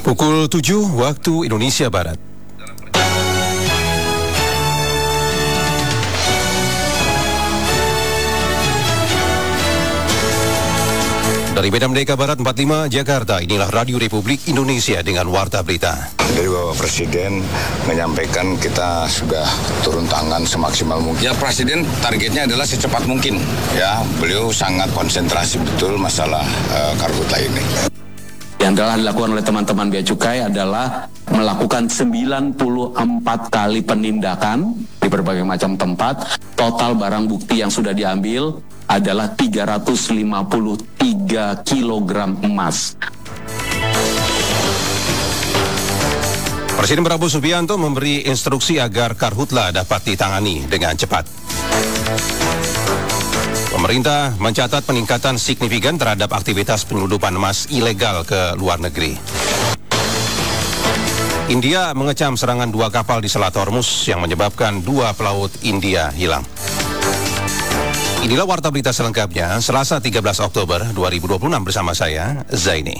Pukul 7 waktu Indonesia Barat. Dari Medan Merdeka Barat 45 Jakarta, inilah Radio Republik Indonesia dengan Warta Berita. Dari Bapak Presiden menyampaikan kita sudah turun tangan semaksimal mungkin. Ya, Presiden targetnya adalah secepat mungkin. Ya, beliau sangat konsentrasi betul masalah karhutla ini. Yang telah dilakukan oleh teman-teman Bea Cukai adalah melakukan 94 kali penindakan di berbagai macam tempat. Total barang bukti yang sudah diambil adalah 353 kilogram emas. Presiden Prabowo Subianto memberi instruksi agar karhutla dapat ditangani dengan cepat. Pemerintah mencatat peningkatan signifikan terhadap aktivitas penyeludupan emas ilegal ke luar negeri. India mengecam serangan 2 kapal di Selat Hormuz yang menyebabkan 2 pelaut India hilang. Inilah Warta Berita selengkapnya, Selasa 13 Oktober 2026 bersama saya, Zaini.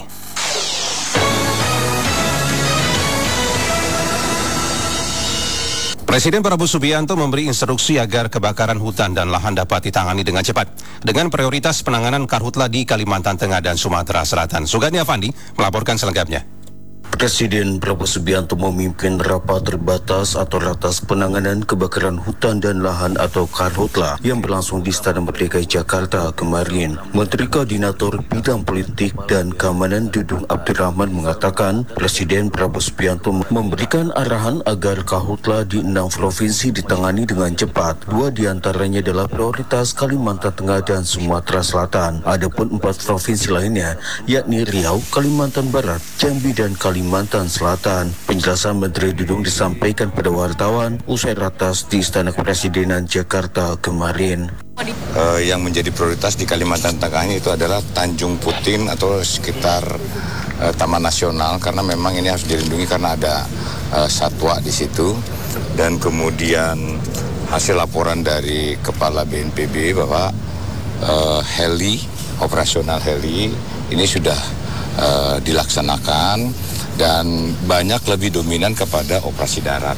Presiden Prabowo Subianto memberi instruksi agar kebakaran hutan dan lahan dapat ditangani dengan cepat dengan prioritas penanganan karhutla di Kalimantan Tengah dan Sumatera Selatan. Sugani Avandi melaporkan selengkapnya. Presiden Prabowo Subianto memimpin rapat terbatas atau ratas penanganan kebakaran hutan dan lahan atau karhutla yang berlangsung di Istana Merdeka Jakarta kemarin. Menteri Koordinator Bidang Politik dan Keamanan Dudung Abdurrahman mengatakan Presiden Prabowo Subianto memberikan arahan agar karhutla di 6 provinsi ditangani dengan cepat. 2 diantaranya adalah prioritas Kalimantan Tengah dan Sumatera Selatan. Adapun 4 provinsi lainnya yakni Riau, Kalimantan Barat, Jambi dan Kalimantan Selatan. Penjelasan Menteri Dudung disampaikan pada wartawan usai ratas di Istana Kepresidenan Jakarta kemarin. Yang menjadi prioritas di Kalimantan Tengah itu adalah Tanjung Puting atau sekitar Taman Nasional, karena memang ini harus dilindungi karena ada satwa di situ. Dan kemudian hasil laporan dari Kepala BNPB bahwa operasional heli ini sudah dilaksanakan dan banyak lebih dominan kepada operasi darat.